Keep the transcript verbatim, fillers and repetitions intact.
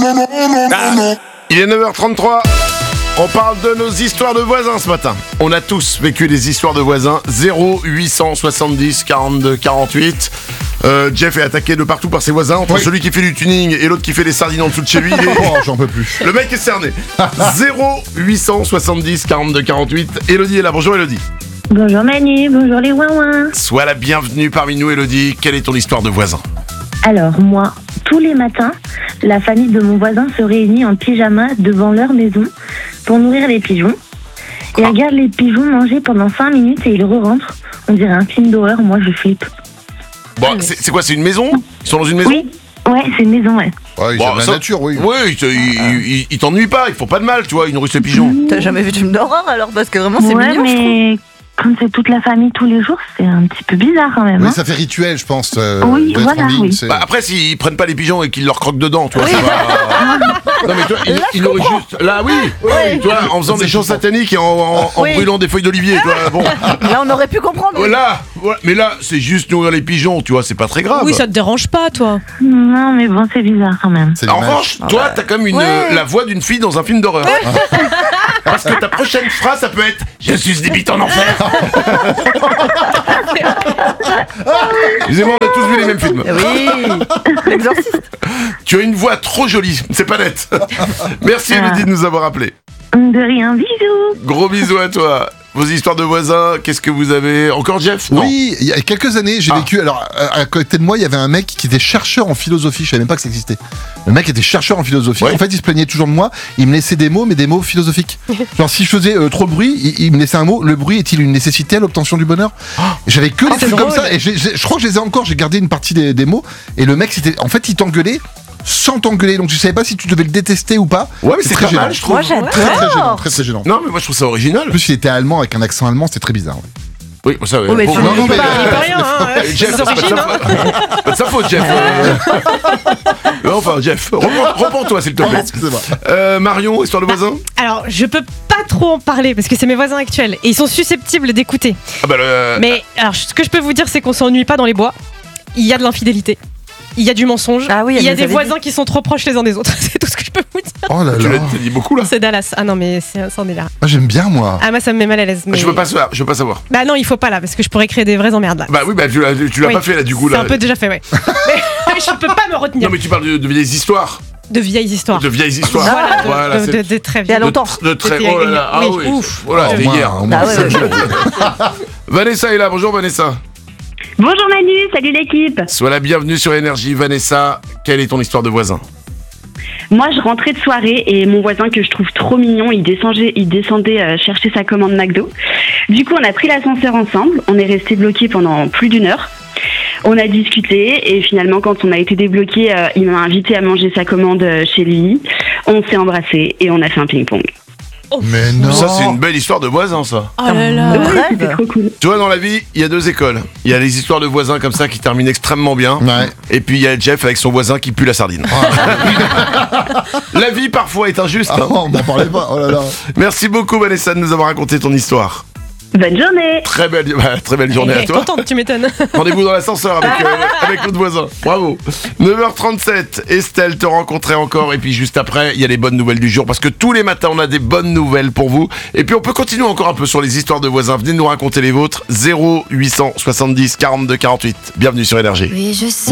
Ah, il est neuf heures trente-trois. On parle de nos histoires de voisins ce matin. On a tous vécu des histoires de voisins. zéro huit cent soixante-dix quarante-deux quarante-huit. Euh, Jeff est attaqué de partout par ses voisins. Entre oui. celui qui fait du tuning et l'autre qui fait les sardines en dessous de chez lui. Il est... Oh, j'en peux plus. Le mec est cerné. zéro huit cent soixante-dix quarante-deux quarante-huit. Elodie est là. Bonjour Elodie. Bonjour Manu, bonjour les ouin-ouin. Sois la bienvenue parmi nous Elodie. Quelle est ton histoire de voisin? Alors moi, tous les matins, la famille de mon voisin se réunit en pyjama devant leur maison pour nourrir les pigeons. Ils regardent les pigeons manger pendant cinq minutes et ils re-rentrent. On dirait un film d'horreur, moi je flippe. Bon, c'est, c'est quoi, c'est une maison? Ils sont dans une maison? Oui, ouais, c'est une maison, ouais. Ouais, ils bon, aiment la ça, nature, oui. Oui, ils, ils, ils, ils t'ennuient pas, ils font pas de mal, tu vois, ils nourrissent les pigeons. Mmh. T'as jamais vu de film d'horreur alors? Parce que vraiment c'est ouais, mignon, mais... je trouve. Comme c'est toute la famille tous les jours, c'est un petit peu bizarre quand même. Oui, hein. ça fait rituel, je pense. Euh, oui, d'être voilà, en ligne, oui. c'est... Bah après, s'ils prennent pas les pigeons et qu'ils leur croquent dedans, tu vois, ça va. Non, mais toi, ils, ils nourrissent juste. Là, oui, oui, tu vois, en faisant des chants sataniques et en, en, en oui. brûlant des feuilles d'olivier, tu vois, bon. Là, on aurait pu comprendre. Oui. Là, voilà. Mais là, c'est juste nourrir les pigeons, tu vois, c'est pas très grave. Oui, ça te dérange pas, toi? Non, mais bon, c'est bizarre quand même. C'est En dommage. revanche, toi, Ah ouais. t'as comme une, Ouais. euh, la voix d'une fille dans un film d'horreur. Parce que ta prochaine phrase, ça peut être « Je suis débite en enfer ». Excusez-moi, on a tous vu les mêmes films. Oui, l'exorciste. Tu as une voix trop jolie, c'est pas net. Merci Elodie de nous avoir appelés. De rien, bisous. Gros bisous à toi. Vos histoires de voisins, qu'est-ce que vous avez? Encore Jeff? Non. Oui, il y a quelques années, j'ai Ah. vécu. Alors, à, à côté de moi, il y avait un mec qui était chercheur en philosophie. Je savais même pas que ça existait. Le mec était chercheur en philosophie. Ouais. En fait, il se plaignait toujours de moi. Il me laissait des mots, mais des mots philosophiques. Genre, si je faisais euh, trop de bruit, il, il me laissait un mot. Le bruit est-il une nécessité à l'obtention du bonheur? J'avais que des c'est trucs comme drôle. ça. Et j'ai- j'ai- je crois que je les ai encore. J'ai gardé une partie des, des mots. Et le mec, c'était. En fait, il t'engueulait sans t'engueuler. Donc, je savais pas si tu devais le détester ou pas. Ouais, mais c'est très pas gênant. mal, je trouve. Moi, Très, très gênant. j'adore. Très, très gênant. Non, mais moi je trouve ça original. En plus, il était allemand avec un accent allemand. C'était très bizarre. Ouais. Oui, ça, Oh, mais bon, tu- non, non, non, mais- mais, Il peut rien, hein. euh, Jeff, c'est pas de sa faute. Pas de sa faute, Jeff. Euh, Enfin, Jeff, reprends- reprends-toi s'il te Pardon, plaît. excusez-moi. Euh, Marion, histoire de voisin? Alors, je peux pas trop en parler parce que c'est mes voisins actuels et ils sont susceptibles d'écouter. Ah bah le... Mais alors, ce que je peux vous dire, c'est qu'on s'ennuie pas dans les bois. Il y a de l'infidélité. Il y a du mensonge. Ah oui, elle il y a nous des avait voisins qui sont trop proches les uns des autres. C'est tout ce que je peux vous dire. Oh là Tu là. l'as t'as dit beaucoup là. C'est Dallas. Ah non, mais c'est c'est un délire. Moi, j'aime bien, moi. Ah, moi, ça me met mal à l'aise. Mais... Je veux pas savoir, je veux pas savoir. Bah non, il faut pas là parce que je pourrais créer des vraies emmerdes là. Bah oui, bah tu l'as, tu l'as Oui. pas fait là du coup C'est là. un peu déjà fait, ouais. mais je peux pas me retenir. Non mais tu parles de, de vieilles histoires. De vieilles histoires. De vieilles histoires. Voilà, de, Voilà, de, c'est- de- de très Il y a vieilles. longtemps. De très. C'était- Oh là là, ah oui, oui. ouf. Voilà, Au c'était moins, hier. au moins. Ah ouais, Ça, ouais. je- Vanessa est là, bonjour Vanessa. Bonjour Manu, salut l'équipe. Sois la bienvenue sur Énergie. Vanessa, quelle est ton histoire de voisin? Moi, je rentrais de soirée et mon voisin que je trouve trop mignon, il descendait, il descendait euh, chercher sa commande McDo. Du coup, on a pris l'ascenseur ensemble. On est resté bloqués pendant plus d'une heure. On a discuté et finalement, quand on a été débloqué, euh, il m'a invité à manger sa commande euh, chez lui. On s'est embrassés et on a fait un ping-pong. Mais non. Ça, c'est une belle histoire de voisin, ça. Oh là là. Le Ouais, rêve. c'était trop cool. Tu vois, dans la vie, il y a deux écoles. Il y a les histoires de voisins comme ça qui terminent extrêmement bien. Ouais. Et puis il y a Jeff avec son voisin qui pue la sardine. La vie parfois est injuste. Ah, hein. on m'en parlait pas. Oh là là. Merci beaucoup Vanessa de nous avoir raconté ton histoire. Bonne journée. Très belle, bah, très belle journée Elle à est toi. contente, tu m'étonnes. Rendez-vous dans l'ascenseur avec, euh, avec notre voisin. Bravo. neuf heures trente-sept, Estelle te rencontrait encore. Et puis juste après, il y a les bonnes nouvelles du jour. Parce que tous les matins, on a des bonnes nouvelles pour vous. Et puis on peut continuer encore un peu sur les histoires de voisins. Venez nous raconter les vôtres. zéro huit cent soixante-dix quarante-deux quarante-huit. Bienvenue sur Énergie. Oui, je sais.